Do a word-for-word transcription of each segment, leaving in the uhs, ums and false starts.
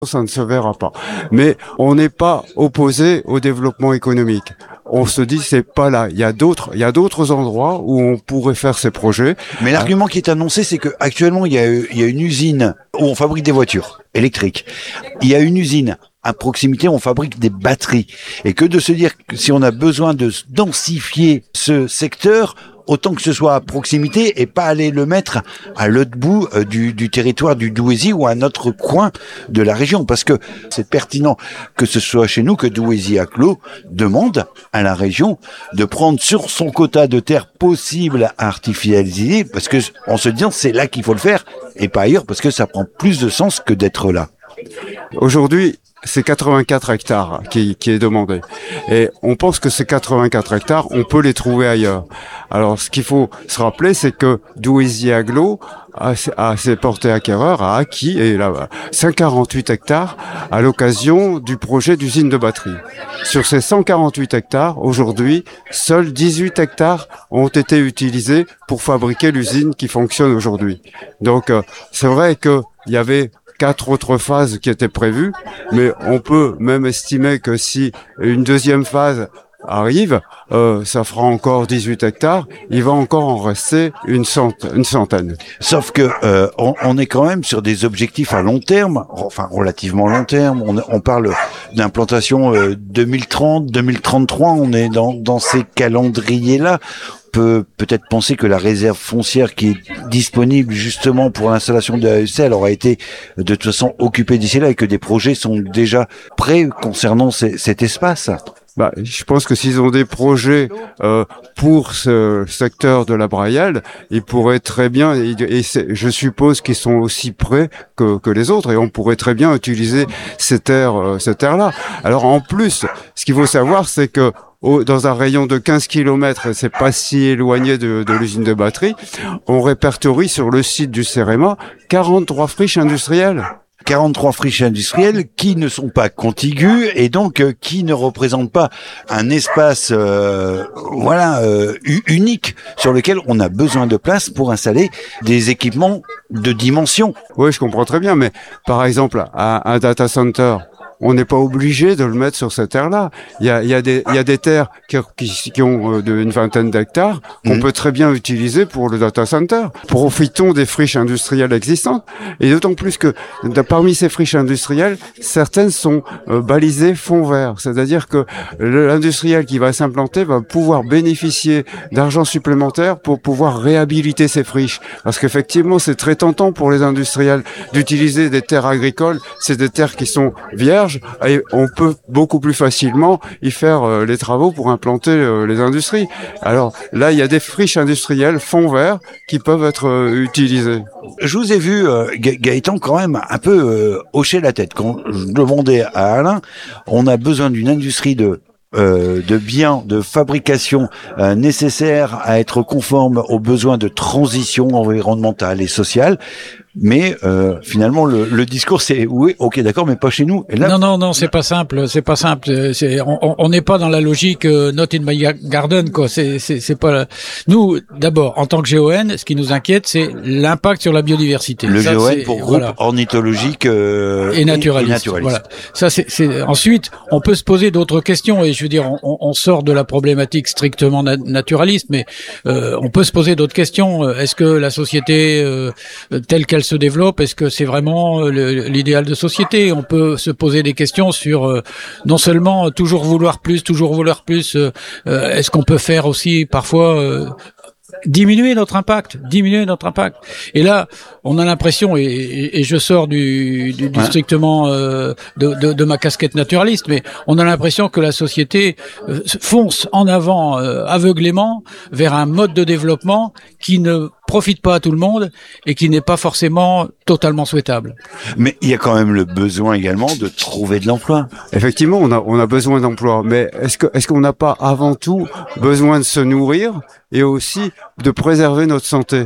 ça ne se verra pas. Mais on n'est pas opposé au développement économique. On se dit c'est pas là. Il y a d'autres, il y a d'autres endroits où on pourrait faire ces projets. Mais l'argument qui est annoncé, c'est que actuellement il y a, il y a une usine où on fabrique des voitures électriques. Il y a une usine à proximité où on fabrique des batteries. Et que de se dire que si on a besoin de densifier ce secteur, autant que ce soit à proximité et pas aller le mettre à l'autre bout euh, du, du territoire du Douaisis ou à un autre coin de la région. Parce que c'est pertinent que ce soit chez nous que Douaisis-Acclos demande à la région de prendre sur son quota de terre possible à artificialiser, parce que en se disant c'est là qu'il faut le faire et pas ailleurs, parce que ça prend plus de sens que d'être là. Aujourd'hui, c'est quatre-vingt-quatre hectares qui, qui est demandé. Et on pense que ces quatre-vingt-quatre hectares, on peut les trouver ailleurs. Alors, ce qu'il faut se rappeler, c'est que Douaisis-Acclos a, a ses portés acquéreurs, a acquis et là, cent quarante-huit hectares à l'occasion du projet d'usine de batterie. Sur ces cent quarante-huit hectares, aujourd'hui, seuls dix-huit hectares ont été utilisés pour fabriquer l'usine qui fonctionne aujourd'hui. Donc, euh, c'est vrai que il y avait quatre autres phases qui étaient prévues, mais on peut même estimer que si une deuxième phase arrive, euh, ça fera encore dix-huit hectares, il va encore en rester une centaine. Une centaine. Sauf que euh, on, on est quand même sur des objectifs à long terme, enfin relativement long terme. On, on parle d'implantation euh, deux mille trente, deux mille trente-trois, on est dans, dans ces calendriers-là. Peut peut-être penser que la réserve foncière qui est disponible justement pour l'installation de A E C, elle aura été de toute façon occupée d'ici là et que des projets sont déjà prêts concernant c- cet espace. Bah, je pense que s'ils ont des projets euh, pour ce secteur de la Braillelle, ils pourraient très bien, et, et je suppose qu'ils sont aussi prêts que, que les autres, et on pourrait très bien utiliser ces terres, euh, ces terres-là. Alors en plus, ce qu'il faut savoir, c'est que Au, dans un rayon de quinze kilomètres, c'est pas si éloigné de, de l'usine de batterie, on répertorie sur le site du CEREMA quarante-trois friches industrielles. quarante-trois friches industrielles qui ne sont pas contiguës et donc euh, qui ne représentent pas un espace euh, voilà euh, unique sur lequel on a besoin de place pour installer des équipements de dimension. Oui, je comprends très bien, mais par exemple, un, un data center, on n'est pas obligé de le mettre sur cette terre-là. Il y a, il y a des, il y a des terres qui, qui, qui ont euh, de, une vingtaine d'hectares qu'on mmh. peut très bien utiliser pour le data center. Profitons des friches industrielles existantes. Et d'autant plus que de, parmi ces friches industrielles, certaines sont euh, balisées fond vert. C'est-à-dire que le, l'industriel qui va s'implanter va pouvoir bénéficier d'argent supplémentaire pour pouvoir réhabiliter ces friches. Parce qu'effectivement, c'est très tentant pour les industriels d'utiliser des terres agricoles. C'est des terres qui sont vierges. Et on peut beaucoup plus facilement y faire euh, les travaux pour implanter euh, les industries. Alors là, il y a des friches industrielles fond vert qui peuvent être euh, utilisées. Je vous ai vu, euh, Gaëtan, quand même un peu euh, hocher la tête. Quand je demandais à Alain, on a besoin d'une industrie de Euh, de biens de fabrication euh, nécessaires à être conforme aux besoins de transition environnementale et sociale. Mais euh, finalement, le, le discours, c'est oui, ok, d'accord, mais pas chez nous. Et là, non, non, non, c'est pas simple. C'est pas simple. C'est, on n'est pas dans la logique euh, not in my garden, quoi. C'est, c'est, c'est pas. Nous, d'abord, en tant que G O N, ce qui nous inquiète, c'est l'impact sur la biodiversité. Le Ça, G O N pour groupe voilà. ornithologique euh, et naturaliste. Et naturaliste. Voilà. Ça, c'est, c'est. Ensuite, on peut se poser d'autres questions. Et je veux dire, on, on sort de la problématique strictement na- naturaliste, mais euh, on peut se poser d'autres questions. Est-ce que la société euh, telle qu'elle se développe, est-ce que c'est vraiment le, l'idéal de société? On peut se poser des questions sur euh, non seulement toujours vouloir plus, toujours vouloir plus, euh, euh, est-ce qu'on peut faire aussi parfois euh, diminuer notre impact, diminuer notre impact. Et là, on a l'impression, et, et, et je sors du, du, du ouais. strictement euh, de, de, de ma casquette naturaliste, mais on a l'impression que la société euh, fonce en avant euh, aveuglément vers un mode de développement qui ne profite pas à tout le monde et qui n'est pas forcément totalement souhaitable. Mais il y a quand même le besoin également de trouver de l'emploi. Effectivement, on a on a besoin d'emploi, mais est-ce que est-ce qu'on n'a pas avant tout besoin de se nourrir et aussi de préserver notre santé?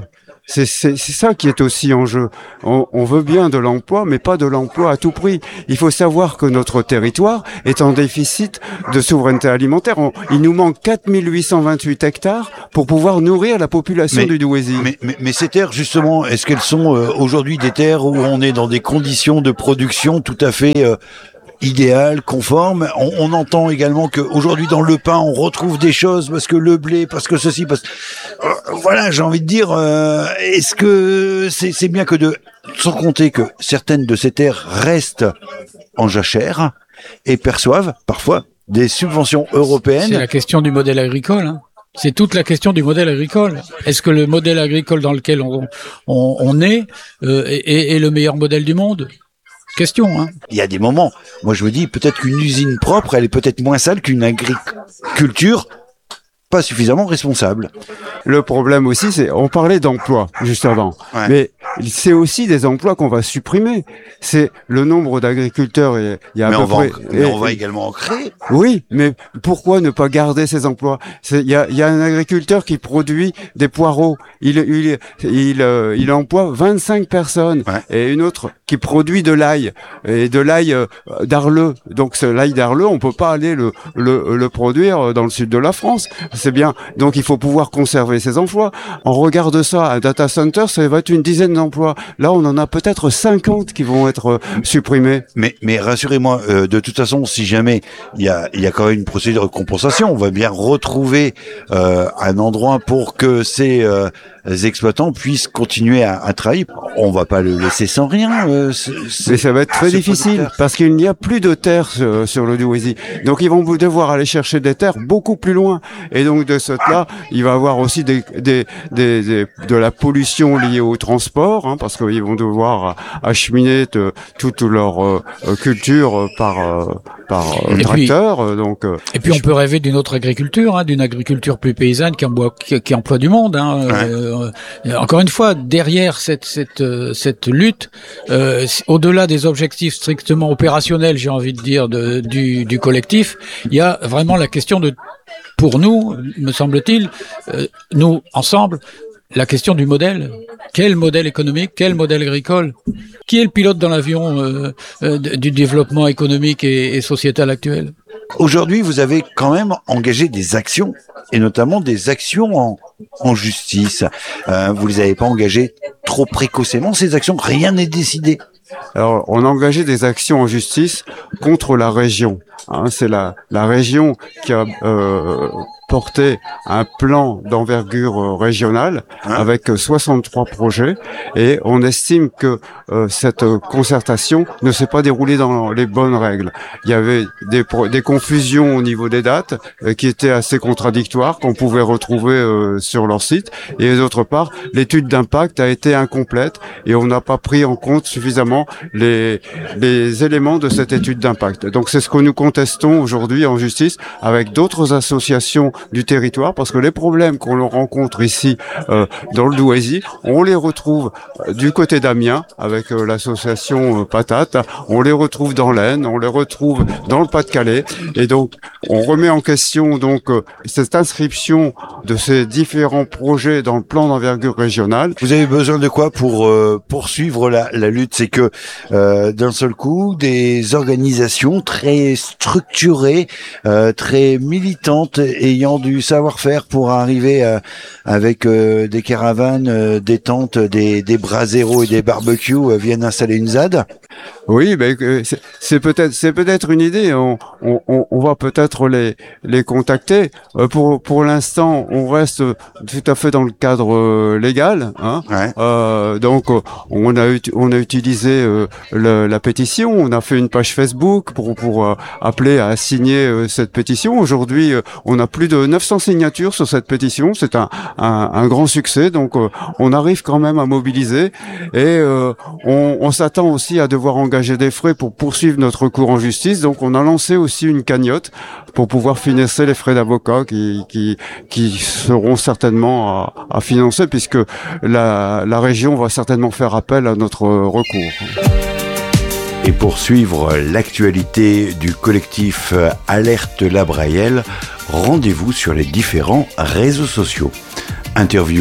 C'est, c'est, c'est ça qui est aussi en jeu. On, on veut bien de l'emploi, mais pas de l'emploi à tout prix. Il faut savoir que notre territoire est en déficit de souveraineté alimentaire. On, il nous manque quatre mille huit cent vingt-huit hectares pour pouvoir nourrir la population mais, du Douaisis. Mais, mais, mais ces terres, justement, est-ce qu'elles sont euh, aujourd'hui des terres où on est dans des conditions de production tout à fait euh, idéal, conforme. On, on entend également qu'aujourd'hui dans le pain, on retrouve des choses parce que le blé, parce que ceci, parce euh, voilà, j'ai envie de dire, euh, est-ce que c'est, c'est bien que de, sans compter que certaines de ces terres restent en jachère et perçoivent parfois des subventions européennes. C'est la question du modèle agricole, hein. C'est toute la question du modèle agricole. Est-ce que le modèle agricole dans lequel on, on, on est, euh, est est le meilleur modèle du monde? Question, hein. Il y a des moments, moi je vous dis, peut-être qu'une usine propre, elle est peut-être moins sale qu'une agriculture pas suffisamment responsable. Le problème aussi, c'est, on parlait d'emplois juste avant, ouais. mais c'est aussi des emplois qu'on va supprimer. C'est le nombre d'agriculteurs, il y a à mais peu on près. Va en, mais et, on va également en créer. Oui, mais pourquoi ne pas garder ces emplois? C'est, il y a, il y a un agriculteur qui produit des poireaux. Il, il, il, euh, il emploie vingt-cinq personnes, ouais. et une autre qui produit de l'ail et de l'ail euh, d'Arleux. Donc ce l'ail d'Arleux, on peut pas aller le, le, le produire dans le sud de la France. C'est bien. Donc il faut pouvoir conserver ces emplois. On regarde ça, un data center, ça va être une dizaine d'emplois. Là, on en a peut-être cinquante qui vont être euh, supprimés. Mais, mais rassurez-moi, euh, de toute façon, si jamais il y a, il y a quand même une procédure de compensation, on va bien retrouver euh, un endroit pour que ces euh, exploitants puissent continuer à, à travailler. On va pas le laisser sans rien. Euh, c'est, c'est, mais ça va être très difficile producteur. Parce qu'il n'y a plus de terre sur, sur le Douaisis. Donc ils vont devoir aller chercher des terres beaucoup plus loin. Et donc de ce là, il va y avoir aussi des, des, des, des, de la pollution liée au transport, hein, parce qu'ils vont devoir acheminer de, toute leur euh, culture par euh, par euh, tracteur. Puis, donc. Euh, et puis on peut rêver d'une autre agriculture, hein, d'une agriculture plus paysanne qui emploie, qui, qui emploie du monde. Hein. Ouais. Euh, encore une fois, derrière cette cette cette lutte, euh, au-delà des objectifs strictement opérationnels, j'ai envie de dire, de, du, du collectif, il y a vraiment la question de, pour nous, me semble-t-il, euh, nous ensemble, la question du modèle. Quel modèle économique, quel modèle agricole? Qui est le pilote dans l'avion euh, euh, du développement économique et, et sociétal actuel? Aujourd'hui, vous avez quand même engagé des actions, et notamment des actions en, en justice. Euh, vous les avez pas engagées trop précocement, ces actions, rien n'est décidé. Alors, on a engagé des actions en justice contre la région. Hein, c'est la, la région qui a euh, porté un plan d'envergure euh, régionale hein avec euh, soixante-trois projets, et on estime que euh, cette euh, concertation ne s'est pas déroulée dans les bonnes règles. Il y avait des, des confusions au niveau des dates euh, qui étaient assez contradictoires, qu'on pouvait retrouver euh, sur leur site, et d'autre part, l'étude d'impact a été incomplète et on n'a pas pris en compte suffisamment les, les éléments de cette étude d'impact. Donc c'est ce que nous contestons aujourd'hui en justice avec d'autres associations du territoire, parce que les problèmes qu'on rencontre ici euh, dans le Douaisis, on les retrouve euh, du côté d'Amiens avec euh, l'association euh, Patate, on les retrouve dans l'Aisne, on les retrouve dans le Pas-de-Calais, et donc on remet en question donc euh, cette inscription de ces différents projets dans le plan d'envergure régionale. Vous avez besoin de quoi pour euh, poursuivre la, la lutte? C'est que euh, d'un seul coup, des organisations très structurées, euh, très militantes, ayant du savoir-faire pour arriver euh, avec euh, des caravanes, euh, des tentes, des, des braseros et des barbecues euh, viennent installer une Z A D? Oui, ben c'est, c'est peut-être c'est peut-être une idée. On on on va peut-être les les contacter. Euh, pour pour l'instant, on reste tout à fait dans le cadre euh, légal. Hein. Ouais. Euh, donc on a on a utilisé euh, le, la pétition. On a fait une page Facebook pour pour euh, appeler à signer euh, cette pétition. Aujourd'hui, euh, on a plus de neuf cents signatures sur cette pétition. C'est un un, un grand succès. Donc euh, on arrive quand même à mobiliser, et euh, on, on s'attend aussi à devoir engager des frais pour poursuivre notre recours en justice. Donc on a lancé aussi une cagnotte pour pouvoir financer les frais d'avocat qui qui qui seront certainement à, à financer, puisque la la région va certainement faire appel à notre recours. Et pour suivre l'actualité du collectif Alerte Labrayel, rendez-vous sur les différents réseaux sociaux. Interview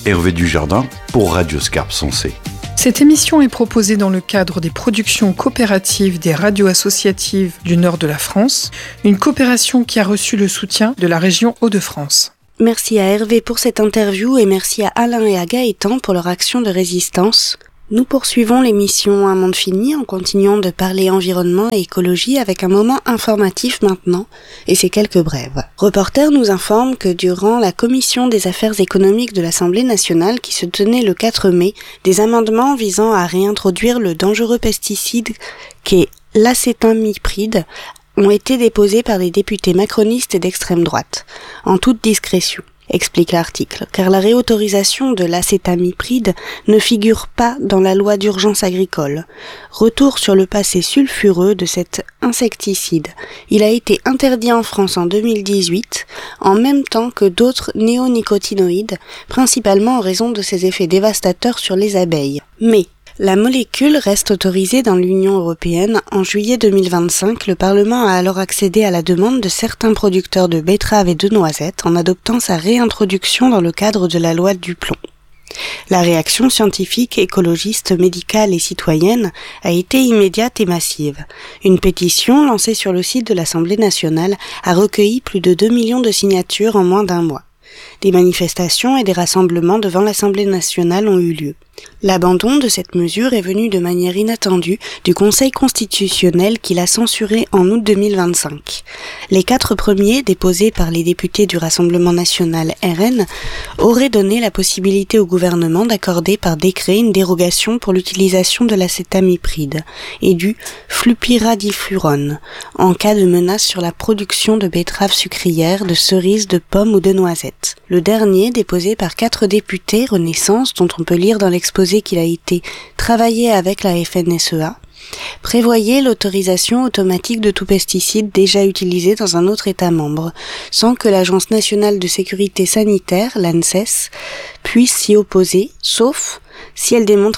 Hervé Dujardin pour Radio Scarpe Sensée. Cette émission est proposée dans le cadre des productions coopératives des radios associatives du nord de la France, une coopération qui a reçu le soutien de la région Hauts-de-France. Merci à Hervé pour cette interview et merci à Alain et à Gaëtan pour leur action de résistance. Nous poursuivons l'émission Un monde fini en continuant de parler environnement et écologie avec un moment informatif maintenant et ces quelques brèves. Reporter nous informe que durant la commission des affaires économiques de l'Assemblée nationale qui se tenait le quatre mai, des amendements visant à réintroduire le dangereux pesticide qu'est l'acétamipride ont été déposés par des députés macronistes et d'extrême droite, en toute discrétion. Explique l'article, car la réautorisation de l'acétamipride ne figure pas dans la loi d'urgence agricole. Retour sur le passé sulfureux de cet insecticide. Il a été interdit en France en deux mille dix-huit, en même temps que d'autres néonicotinoïdes, principalement en raison de ses effets dévastateurs sur les abeilles. Mais la molécule reste autorisée dans l'Union européenne. En juillet deux mille vingt-cinq, le Parlement a alors accédé à la demande de certains producteurs de betteraves et de noisettes en adoptant sa réintroduction dans le cadre de la loi du plomb. La réaction scientifique, écologiste, médicale et citoyenne a été immédiate et massive. Une pétition lancée sur le site de l'Assemblée nationale a recueilli plus de deux millions de signatures en moins d'un mois. Des manifestations et des rassemblements devant l'Assemblée nationale ont eu lieu. L'abandon de cette mesure est venu de manière inattendue du Conseil constitutionnel qui l'a censurée en août deux mille vingt-cinq. Les quatre premiers, déposés par les députés du Rassemblement national R N, auraient donné la possibilité au gouvernement d'accorder par décret une dérogation pour l'utilisation de l'acétamipride et du flupyradiflurone en cas de menace sur la production de betteraves sucrières, de cerises, de pommes ou de noisettes. Le dernier, déposé par quatre députés Renaissance, dont on peut lire dans l'exposé qu'il a été travaillé avec la F N S E A, prévoyait l'autorisation automatique de tout pesticide déjà utilisé dans un autre État membre, sans que l'Agence nationale de sécurité sanitaire, l'ANSES, puisse s'y opposer, sauf si elle démontre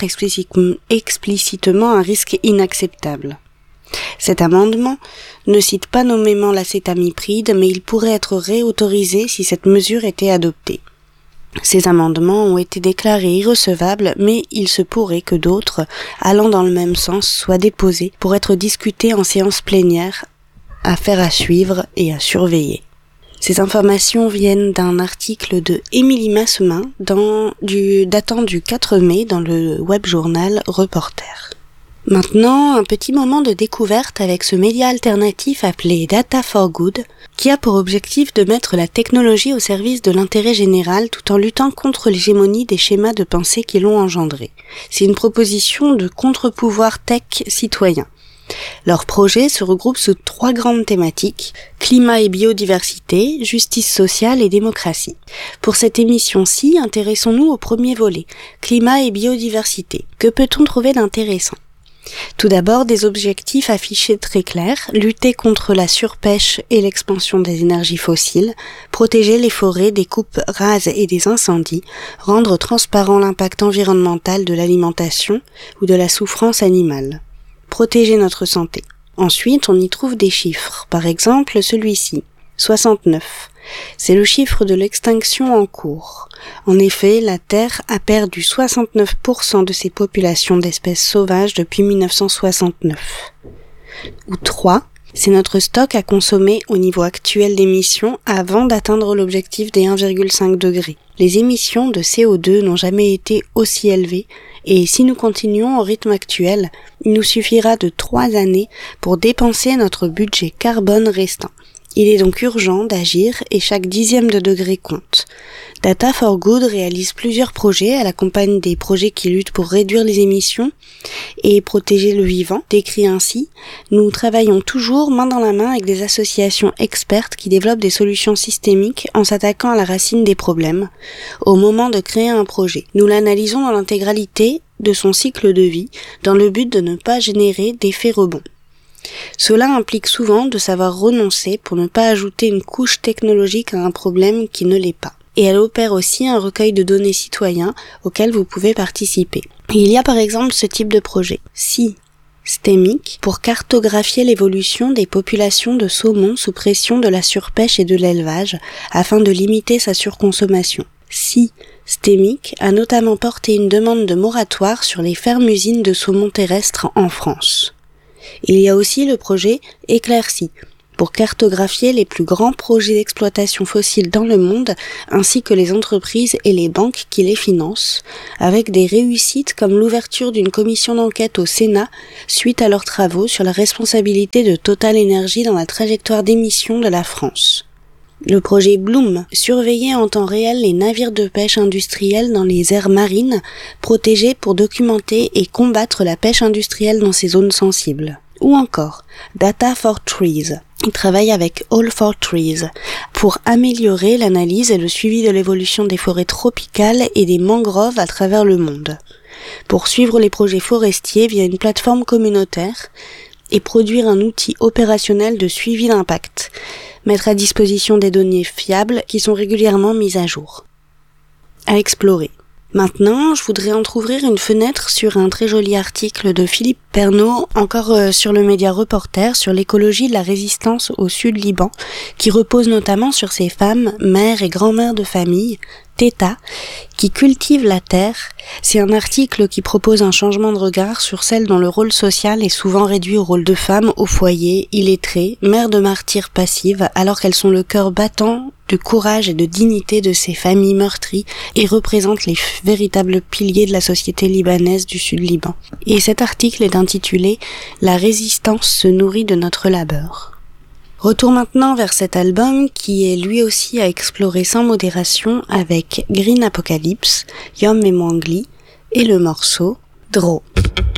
explicitement un risque inacceptable. Cet amendement ne cite pas nommément l'acétamipride, mais il pourrait être réautorisé si cette mesure était adoptée. Ces amendements ont été déclarés irrecevables, mais il se pourrait que d'autres, allant dans le même sens, soient déposés pour être discutés en séance plénière, affaire à suivre et à surveiller. Ces informations viennent d'un article de Émilie Massemin dans, du, datant du quatre mai dans le web journal Reporter. Maintenant, un petit moment de découverte avec ce média alternatif appelé Data for Good, qui a pour objectif de mettre la technologie au service de l'intérêt général tout en luttant contre l'hégémonie des schémas de pensée qui l'ont engendré. C'est une proposition de contre-pouvoir tech citoyen. Leur projet se regroupe sous trois grandes thématiques: climat et biodiversité, justice sociale et démocratie. Pour cette émission-ci, intéressons-nous au premier volet, climat et biodiversité. Que peut-on trouver d'intéressant ? Tout d'abord, des objectifs affichés très clairs, lutter contre la surpêche et l'expansion des énergies fossiles, protéger les forêts des coupes rases et des incendies, rendre transparent l'impact environnemental de l'alimentation ou de la souffrance animale, protéger notre santé. Ensuite, on y trouve des chiffres, par exemple celui-ci, soixante-neuf. C'est le chiffre de l'extinction en cours. En effet, la Terre a perdu soixante-neuf pour cent de ses populations d'espèces sauvages depuis mille neuf cent soixante-neuf. Ou trois, c'est notre stock à consommer au niveau actuel d'émissions avant d'atteindre l'objectif des un virgule cinq degrés. Les émissions de C O deux n'ont jamais été aussi élevées et si nous continuons au rythme actuel, il nous suffira de trois années pour dépenser notre budget carbone restant. Il est donc urgent d'agir et chaque dixième de degré compte. Data for Good réalise plusieurs projets, elle accompagne des projets qui luttent pour réduire les émissions et protéger le vivant. Décrit ainsi, nous travaillons toujours main dans la main avec des associations expertes qui développent des solutions systémiques en s'attaquant à la racine des problèmes au moment de créer un projet. Nous l'analysons dans l'intégralité de son cycle de vie dans le but de ne pas générer d'effets rebonds. Cela implique souvent de savoir renoncer pour ne pas ajouter une couche technologique à un problème qui ne l'est pas. Et elle opère aussi un recueil de données citoyens auquel vous pouvez participer. Il y a par exemple ce type de projet, Systemic, pour cartographier l'évolution des populations de saumon sous pression de la surpêche et de l'élevage afin de limiter sa surconsommation. Systémique a notamment porté une demande de moratoire sur les fermes-usines de saumon terrestre en France. Il y a aussi le projet Éclairci, pour cartographier les plus grands projets d'exploitation fossile dans le monde, ainsi que les entreprises et les banques qui les financent, avec des réussites comme l'ouverture d'une commission d'enquête au Sénat suite à leurs travaux sur la responsabilité de Total Energy dans la trajectoire d'émissions de la France. Le projet Bloom surveillait en temps réel les navires de pêche industriels dans les aires marines, protégés pour documenter et combattre la pêche industrielle dans ces zones sensibles. Ou encore Data for Trees. Il travaille avec All for Trees pour améliorer l'analyse et le suivi de l'évolution des forêts tropicales et des mangroves à travers le monde. Pour suivre les projets forestiers via une plateforme communautaire et produire un outil opérationnel de suivi d'impact. Mettre à disposition des données fiables qui sont régulièrement mises à jour. À explorer. Maintenant, je voudrais entrouvrir une fenêtre sur un très joli article de Philippe Pernaut, encore euh, sur le Média Reporter, sur l'écologie de la résistance au Sud-Liban, qui repose notamment sur ces femmes, mères et grand-mères de famille, Teta, qui cultivent la terre. C'est un article qui propose un changement de regard sur celles dont le rôle social est souvent réduit au rôle de femme au foyer, illettrées, mères de martyrs passives, alors qu'elles sont le cœur battant de courage et de dignité de ces familles meurtries et représentent les véritables piliers de la société libanaise du Sud-Liban. Et cet article est intitulé « La résistance se nourrit de notre labeur ». Retour maintenant vers cet album qui est lui aussi à explorer sans modération avec Green Apocalypse, Yom et Mwangli et le morceau Draw.